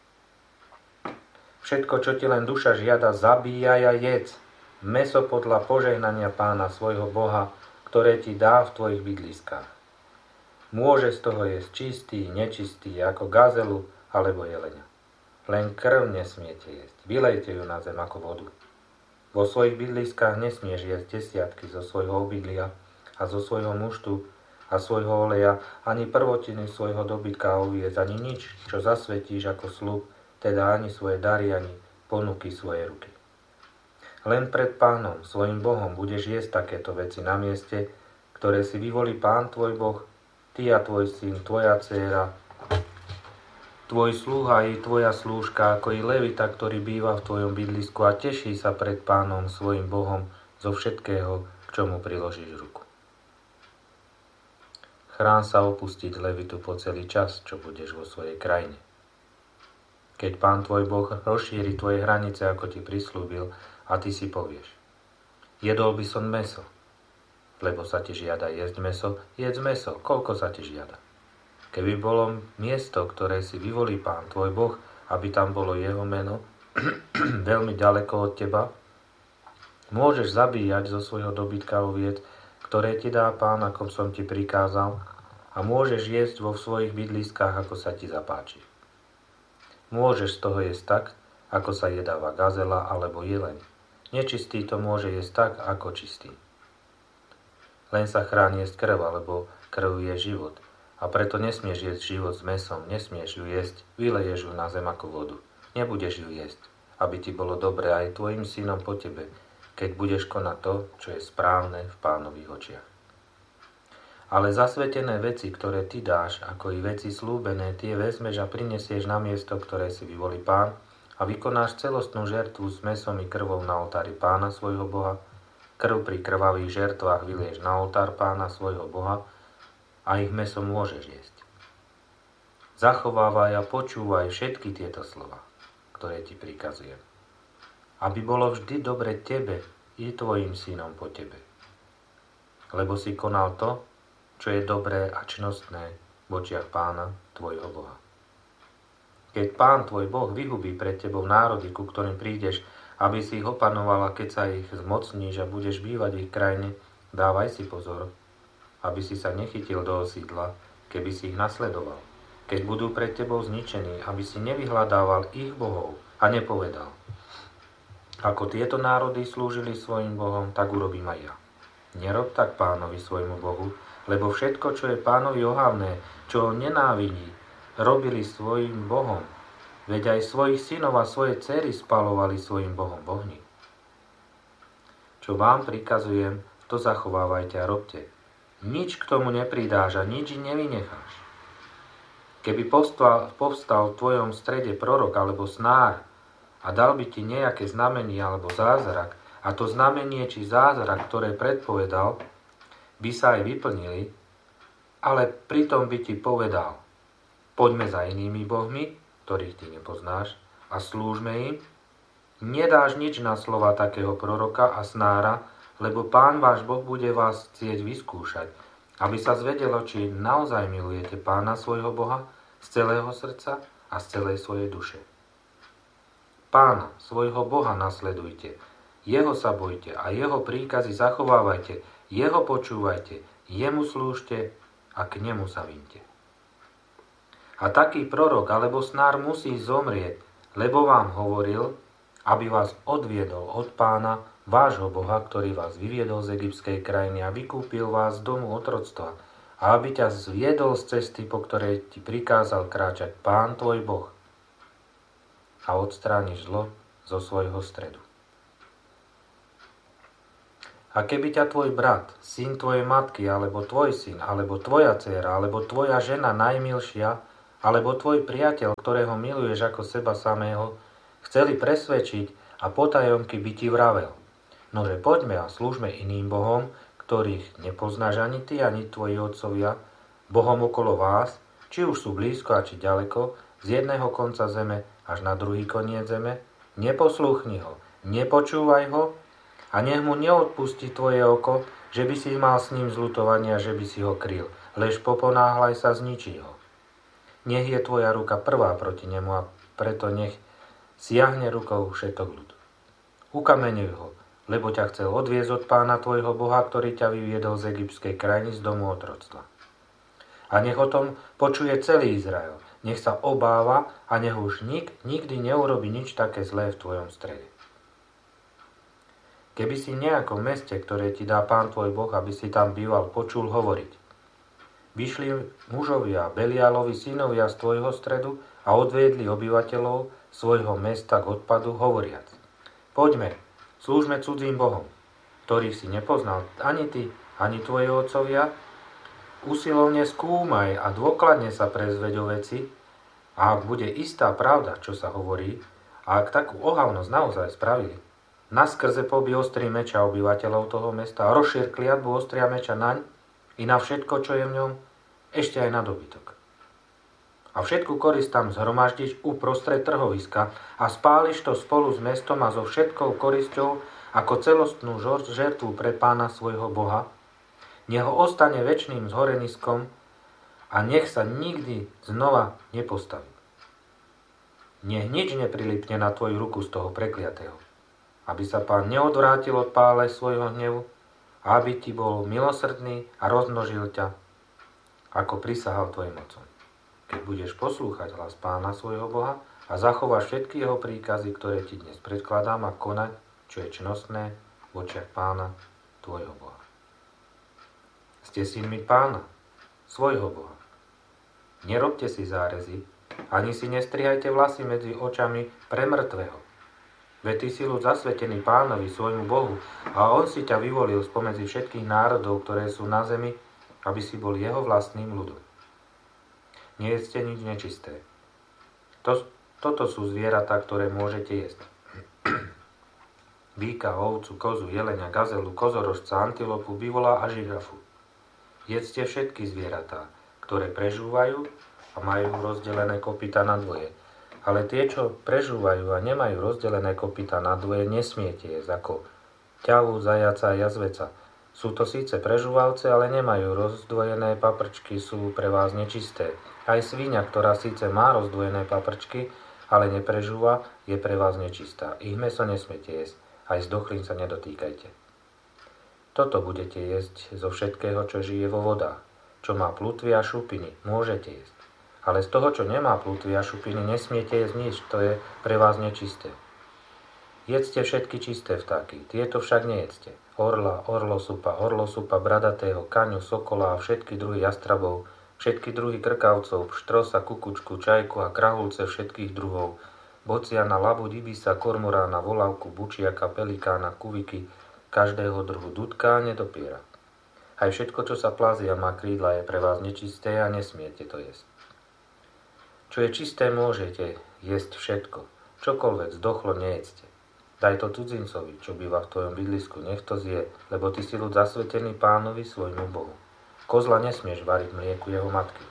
Všetko, čo ti len duša žiada, zabíjaj a jedz. Mäso podľa požehnania Pána svojho Boha, ktoré ti dá v tvojich bydliskách. Môže z toho jesť čistý, nečistý, ako gazelu alebo jeleňa. Len krv nesmiete jesť. Vylejte ju na zem ako vodu. Vo svojich bydliskách nesmieš jesť desiatky zo svojho obydlia a zo svojho muštu a svojho oleja, ani prvotiny svojho dobytka a oviec, ani nič, čo zasvetíš ako sľub, teda ani svoje dary, ani ponuky svojej ruky. Len pred Pánom, svojim Bohom, budeš jesť takéto veci na mieste, ktoré si vyvolí Pán tvoj Boh, ty a tvoj syn, tvoja dcéra, tvoj sluha i tvoja slúžka, ako i levita, ktorý býva v tvojom bydlisku a teší sa pred Pánom, svojim Bohom, zo všetkého, k čomu priložíš ruku. Chrán sa opustiť levitu po celý čas, čo budeš vo svojej krajine. Keď Pán tvoj Boh rozšíri tvoje hranice, ako ti prislúbil, a ty si povieš: jedol by som mäso, lebo sa ti žiada jesť mäso, jedz mäso, koľko sa ti žiada. Keby bolo miesto, ktoré si vyvolí Pán tvoj Boh, aby tam bolo jeho meno, veľmi ďaleko od teba, môžeš zabíjať zo svojho dobytka oviec, ktoré ti dá Pán, ako som ti prikázal, a môžeš jesť vo svojich bydliskách, ako sa ti zapáči. Môžeš z toho jesť tak, ako sa jedáva gazela alebo jeleň. Nečistý to môže jesť tak, ako čistý. Len sa chráň jesť krv, alebo krv je život. A preto nesmieš jesť život s mäsom, nesmieš ju jesť, vyleješ ju na zem ako vodu. Nebudeš ju jesť, aby ti bolo dobre aj tvojim synom po tebe, keď budeš konať to, čo je správne v Pánových očiach. Ale zasvetené veci, ktoré ty dáš, ako i veci slúbené, tie vezmeš a prinesieš na miesto, ktoré si vyvolí Pán, a vykonáš celostnú žertvu s mäsom i krvou na oltári Pána svojho Boha. Krv pri krvavých žertvách vylieš na oltár Pána svojho Boha a ich mäso môžeš jesť. Zachovávaj a počúvaj všetky tieto slova, ktoré ti prikazujem, aby bolo vždy dobre tebe i tvojim synom po tebe. Lebo si konal to, čo je dobré a čnostné v očiach Pána tvojho Boha. Keď Pán tvoj Boh vyhubí pred tebou národy, ku ktorým prídeš, aby si ich opanoval, a keď sa ich zmocníš a budeš bývať v ich krajine, dávaj si pozor, aby si sa nechytil do osídla, keby si ich nasledoval. Keď budú pred tebou zničení, aby si nevyhľadával ich bohov a nepovedal: ako tieto národy slúžili svojim bohom, tak urobím aj ja. Nerob tak Pánovi svojmu Bohu, lebo všetko, čo je Pánovi ohavné, čo ho nenávidí, robili svojim bohom. Veď aj svojich synov a svoje dcery spalovali svojim bohom v ohni. Čo vám prikazujem, to zachovávajte a robte. Nič k tomu nepridáš a nič nevynecháš. Keby povstal, povstal v tvojom strede prorok alebo snár a dal by ti nejaké znamenie alebo zázrak, a to znamenie či zázrak, ktoré predpovedal, by sa aj vyplnili, ale pritom by ti povedal: poďme za inými bohmi, ktorých ty nepoznáš, a slúžme im, nedáš nič na slova takého proroka a snára, lebo Pán váš Boh bude vás chcieť vyskúšať, aby sa zvedelo, či naozaj milujete Pána svojho Boha z celého srdca a z celej svojej duše. Pána, svojho Boha nasledujte, jeho sa bojte a jeho príkazy zachovávajte, jeho počúvajte, jemu slúžte a k nemu sa vynte. A taký prorok alebo snár musí zomrieť, lebo vám hovoril, aby vás odviedol od Pána, vášho Boha, ktorý vás vyviedol z egyptskej krajiny a vykúpil vás z domu otroctva, a aby ťa zviedol z cesty, po ktorej ti prikázal kráčať Pán tvoj Boh, a odstrániš zlo zo svojho stredu. A keby ťa tvoj brat, syn tvojej matky, alebo tvoj syn, alebo tvoja dcéra, alebo tvoja žena najmilšia, alebo tvoj priateľ, ktorého miluješ ako seba samého, chceli presvedčiť a potajomky by ti vravel: nože poďme a slúžme iným bohom, ktorých nepoznáš ani ty, ani tvoji otcovia, bohom okolo vás, či už sú blízko a či ďaleko, z jedného konca zeme až na druhý koniec zeme, neposlúchni ho, nepočúvaj ho, a nech mu neodpustí tvoje oko, že by si mal s ním zľutovanie a že by si ho kryl, lež poponáhľaj sa, zničí ho. Nech je tvoja ruka prvá proti nemu a preto nech siahne rukou všetok ľud. Ukameňuj ho, lebo ťa chcel odviezť od Pána tvojho Boha, ktorý ťa vyviedol z egyptskej krajiny, z domu otroctva. A nech o tom počuje celý Izrael, nech sa obáva a nech už nik nikdy neurobi nič také zlé v tvojom strede. Keby si v nejakom meste, ktoré ti dá Pán tvoj Boh, aby si tam býval, počul hovoriť: vyšli mužovia, Beliálovi synovia z tvojho stredu a odviedli obyvateľov svojho mesta k odpadu, hovoriac: poďme, slúžme cudzím bohom, ktorých si nepoznal ani ty, ani tvoji otcovia, usilovne skúmaj a dôkladne sa prezveď o veci, a ak bude istá pravda, čo sa hovorí, a ak takú ohavnosť naozaj spravili, naskrze pobí ostrý meča obyvateľov toho mesta a rozšír kliatbu ostria meča naň i na všetko, čo je v ňom, ešte aj na dobytok. A všetku korist tam zhromaždíš uprostred trhoviska a spáliš to spolu s mestom a so všetkou korisťou ako celostnú žertvu pre Pána svojho Boha. Nech ho ostane večným zhoreniskom a nech sa nikdy znova nepostaví. Nech nič neprilipne na tvoju ruku z toho prekliatého, aby sa Pán neodvrátil od pále svojho hnevu, a aby ti bol milosrdný a rozmnožil ťa, ako prisahal tvojim otcom. Keď budeš poslúchať hlas Pána svojho Boha a zachováš všetky jeho príkazy, ktoré ti dnes predkladám, a konať, čo je čnostné v očiach Pána tvojho Boha. Ste synmi Pána, svojho Boha. Nerobte si zárezy, ani si nestrihajte vlasy medzi očami pre mŕtvého. Veď ty si ľud zasvetený Pánovi, svojmu Bohu, a on si ťa vyvolil spomedzi všetkých národov, ktoré sú na zemi, aby si bol jeho vlastným ľudom. Nejedzte nič nečisté. To, toto sú zvieratá, ktoré môžete jesť. Býka, ovcu, kozu, jelenia, gazelu, kozorožca, antilopu, bivola a žirafu. Jedzte všetky zvieratá, ktoré prežúvajú a majú rozdelené kopyta na dvoje. Ale tie, čo prežúvajú a nemajú rozdelené kopyta na dvoje, nesmiete jesť, ako ťavu, zajaca a jazveca. Sú to síce prežúvavce, ale nemajú rozdvojené paprčky, sú pre vás nečisté. Aj svíňa, ktorá síce má rozdvojené paprčky, ale neprežúva, je pre vás nečistá. Ich mäso nesmiete jesť, aj zdochlín sa nedotýkajte. Toto budete jesť zo všetkého, čo žije vo vodách. Čo má plutvy a šupiny, môžete jesť. Ale z toho, čo nemá plutvy a šupiny, nesmiete jesť nič, to je pre vás nečisté. Jedzte všetky čisté vtáky, tieto však nejedzte. Orla, orlosupa, orlosupa, bradatého, kaňu, sokola a všetky druhy jastrabov, všetky druhy krkavcov, pštrosa, kukučku, čajku a krahulce všetkých druhov, bociana, labu, ibisa, kormorána, volavku, bučiaka, pelikána, kuviky, každého druhu dudka a nedopiera. Aj všetko, čo sa plazí a má krídla, je pre vás nečisté a nesmiete to jesť. Čo je čisté, môžete jesť všetko. Čokoľvek zdochlo, nejedzte. Daj to cudzincovi, čo býva v tvojom bydlisku, nech to zje, lebo ty si ľud zasvetený Pánovi, svojmu Bohu. Kozla nesmieš variť mlieku jeho matky.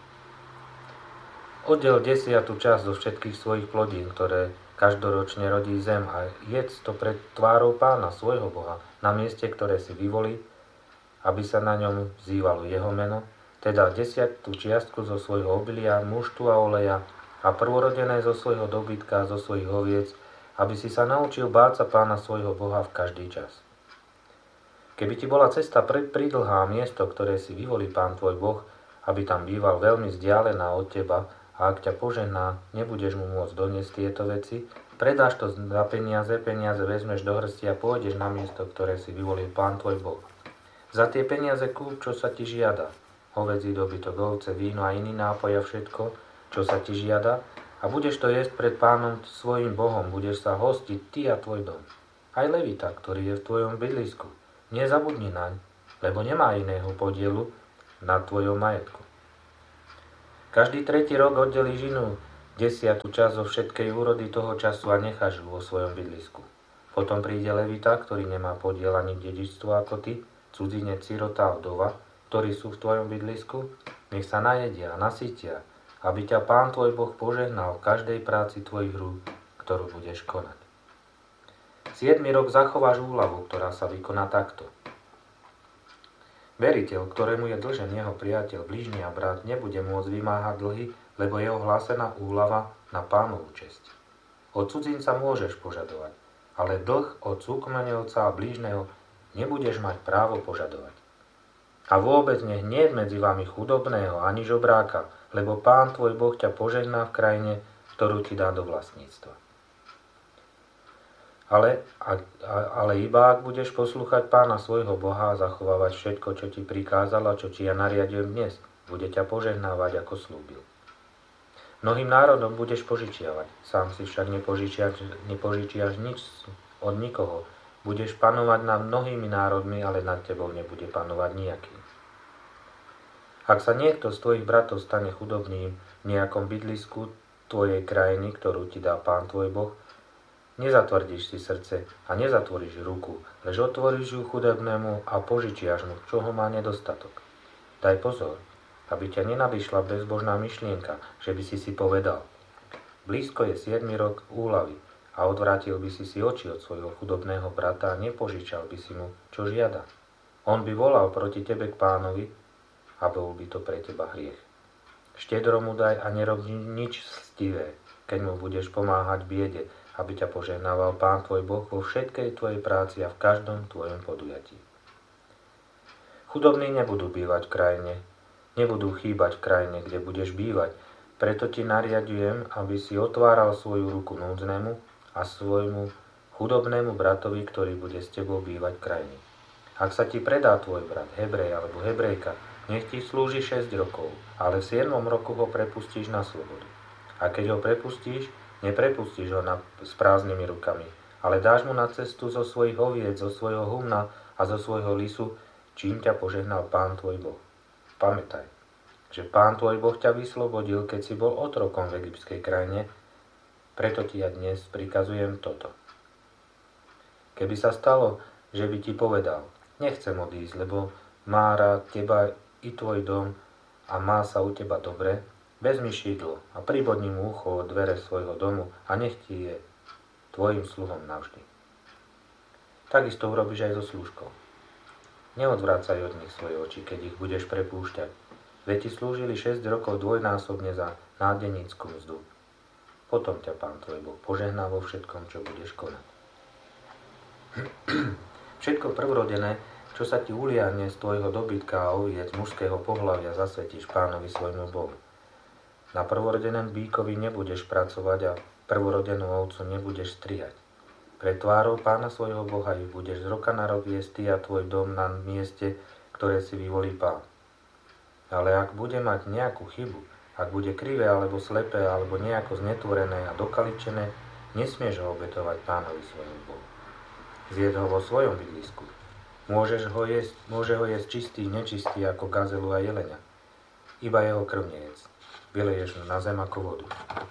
Oddel desiatu časť zo všetkých svojich plodín, ktoré každoročne rodí zem, a jedz to pred tvárou Pána, svojho Boha, na mieste, ktoré si vyvolí, aby sa na ňom vzývalo jeho meno, teda desiatú čiastku zo svojho obilia, muštu a oleja a prvorodené zo svojho dobytka a zo svojich oviec, aby si sa naučil báť sa Pána svojho Boha v každý čas. Keby ti bola cesta pridlhá, miesto, ktoré si vyvolí Pán tvoj Boh, aby tam býval veľmi vzdialená od teba, a ak ťa požená, nebudeš mu môcť doniesť tieto veci, predáš to za peniaze, peniaze vezmeš do hrsti a pôjdeš na miesto, ktoré si vyvolil Pán tvoj Boh. Za tie peniaze kúp, čo sa ti žiada, hovädzí dobytok, ovce, víno a iný nápoj a všetko, čo sa ti žiada, a budeš to jesť pred Pánom svojim Bohom, budeš sa hostiť ty a tvoj dom. Aj Levita, ktorý je v tvojom bydlisku, Nezabudni naň, lebo nemá iného podielu na tvojom majetku. Každý tretí rok oddelíš inú desiatu časť zo všetkej úrody toho času a necháš ju vo svojom bydlisku. Potom príde Levita, ktorý nemá podiel ani dedičstvo ako ty, cudzinec, sirota a vdova, ktorí sú v tvojom bydlisku, nech sa najedia a nasytia, aby ťa Pán tvoj Boh požehnal v každej práci tvojich rúk, ktorú budeš konať. Siedmy rok zachováš úľavu, ktorá sa vykoná takto. Veriteľ, ktorému je dlžen jeho priateľ, blížny a brat, nebude môcť vymáhať dlhy, lebo je ohlásená úľava na Pánovu česť. Od cudzinca môžeš požadovať, ale dlh od súkmeňovca a blížneho nebudeš mať právo požadovať. A vôbec nech nie je medzi vami chudobného ani žobráka, lebo Pán tvoj Boh ťa požehná v krajine, ktorú ti dá do vlastníctva. Ale, a, a, ale iba ak budeš poslúchať Pána svojho Boha a zachovávať všetko, čo ti prikázal a čo ti ja nariadujem dnes, bude ťa požehnávať, ako slúbil. Mnohým národom budeš požičiavať, sám si však nepožičiaš, nepožičiaš nič od nikoho. Budeš panovať nad mnohými národmi, ale nad tebou nebude panovať nejaký. Ak sa niekto z tvojich bratov stane chudobným v nejakom bydlisku tvojej krajiny, ktorú ti dá Pán tvoj Boh, nezatvrdíš si srdce a nezatvoríš ruku, lež otvoríš ju chudobnému a požičiaš mu, čoho má nedostatok. Daj pozor, aby ťa nenadišla bezbožná myšlienka, že by si si povedal: blízko je siedmy rok úľavy, a odvrátil by si si oči od svojho chudobného brata a nepožičal by si mu, čo žiada. On by volal proti tebe k Pánovi a bol by to pre teba hriech. Štedro mu daj a nerob nič stivé, keď mu budeš pomáhať v biede, aby ťa požehnával Pán tvoj Boh vo všetkej tvojej práci a v každom tvojom podujatí. Chudobní nebudú bývať v krajine, nebudú chýbať v krajine, kde budeš bývať, preto ti nariadujem, aby si otváral svoju ruku núdznemu a svojmu chudobnému bratovi, ktorý bude s tebou bývať v krajine. Ak sa ti predá tvoj brat, Hebrej alebo Hebrejka, nech ti slúži šesť rokov, ale v siedmom roku ho prepustíš na slobodu. A keď ho prepustíš, neprepustíš ho na, s prázdnymi rukami, ale dáš mu na cestu zo svojich oviec, zo svojho humna a zo svojho lisu, čím ťa požehnal Pán tvoj Boh. Pamätaj, že Pán tvoj Boh ťa vyslobodil, keď si bol otrokom v egyptskej krajine, preto ti ja dnes prikazujem toto. Keby sa stalo, že by ti povedal: nechcem odísť, lebo má rád teba i tvoj dom a má sa u teba dobre, vezmi šídlo a pribodni mu ucho od dvere svojho domu a nech ti je tvojim sluhom navždy. Takisto urobíš aj so slúžkou. Neodvracaj od nich svoje oči, keď ich budeš prepúšťať, veď ti slúžili šesť rokov dvojnásobne za nádenícku mzdu. Potom ťa Pán tvoj Boh požehná vo všetkom, čo budeš konať. Všetko prvorodené, čo sa ti uliahne z tvojho dobytka a oviec mužského pohlavia, zasvetíš Pánovi svojmu Bohu. Na prvorodenom bíkovi nebudeš pracovať a prvorodenú ovcu nebudeš strihať. Pred tvárou Pána svojho Boha ich budeš z roka na rok jesť ty a tvoj dom na mieste, ktoré si vyvolí Pán. Ale ak bude mať nejakú chybu, ak bude krivé alebo slepé alebo nejako znetvorené a dokaličené, nesmieš ho obetovať Pánovi svojmu Bohu. Zjed ho vo svojom bydlisku. Môžeš ho jesť, môže ho jesť čistý, nečistý ako gazelu a jelenia. Iba jeho krv nejedz. Vyleješ mu na zem ako vodu.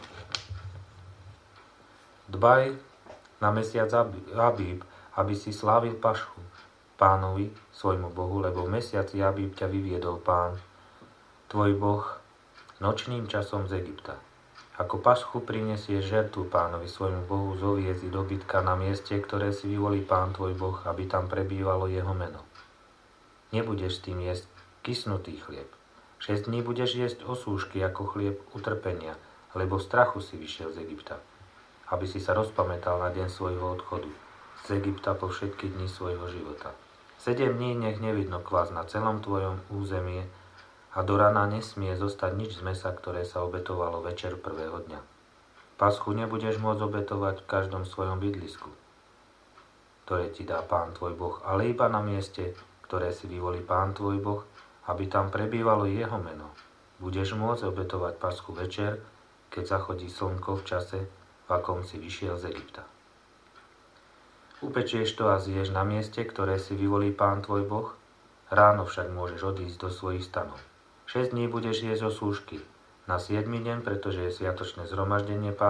Dbaj na mesiac Abíb, aby si slávil Pašku Pánovi svojmu Bohu, lebo v mesiaci Abíb ťa vyviedol Pán tvoj Boh nočným časom z Egypta. Ako paschu prinesie žertu Pánovi svojmu Bohu z oviec i dobytka na mieste, ktoré si vyvolí Pán tvoj Boh, aby tam prebývalo jeho meno. Nebudeš s tým jesť kysnutý chlieb. Šesť dní budeš jesť osúšky ako chlieb utrpenia, lebo v strachu si vyšiel z Egypta, aby si sa rozpamätal na deň svojho odchodu z Egypta po všetky dni svojho života. Sedem dní nech nevidno kvás na celom tvojom území, a do rana nesmie zostať nič z mesa, ktoré sa obetovalo večer prvého dňa. Paschu nebudeš môcť obetovať v každom svojom bydlisku, ktoré ti dá Pán tvoj Boh, ale iba na mieste, ktoré si vyvolí Pán tvoj Boh, aby tam prebývalo jeho meno. Budeš môcť obetovať paschu večer, keď zachodí slnko v čase, v akom si vyšiel z Egypta. Upečieš to a zješ na mieste, ktoré si vyvolí Pán tvoj Boh, ráno však môžeš odísť do svojich stanov. Šesť dní budeš jesť osúšky, na siedmy deň, pretože je sviatočné zhromaždenie